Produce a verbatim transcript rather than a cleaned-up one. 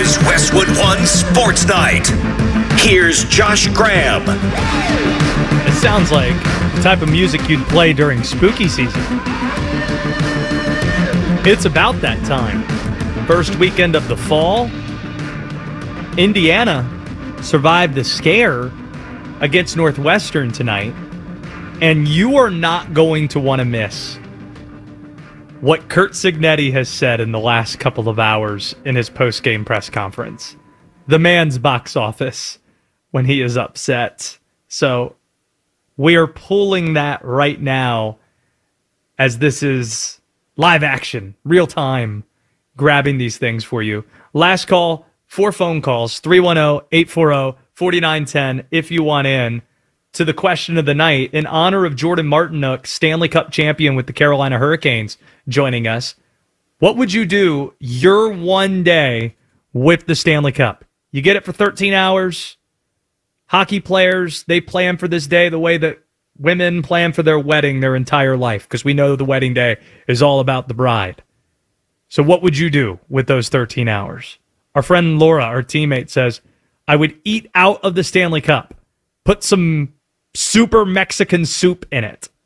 is Westwood One Sports Night. Here's Josh Graham. It sounds like the type of music you'd play during spooky season. It's about that time. First weekend of the fall. Indiana survived the scare against Northwestern tonight. And you are not going to want to miss what Curt Cignetti has said in the last couple of hours in his post-game press conference. The man's box office when he is upset. So we are pulling that right now as this is live action, real time, grabbing these things for you. Last call, four phone calls, three one zero, eight four zero, four nine one zero if you want in to the question of the night in honor of Jordan Martinook, Stanley Cup champion with the Carolina Hurricanes, joining us. What would you do your one day with the Stanley Cup? You get it for thirteen hours. Hockey players, they plan for this day the way that women plan for their wedding their entire life, because we know the wedding day is all about the bride. So what would you do with those thirteen hours? Our friend Laura, our teammate, says, I would eat out of the Stanley Cup. Put some super Mexican soup in it.